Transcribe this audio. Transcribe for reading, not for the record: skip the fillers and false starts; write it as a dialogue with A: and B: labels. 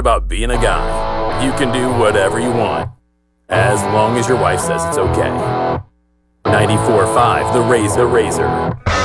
A: about being a guy. You can do whatever you want, as long as your wife says it's okay. 94.5 The Razor.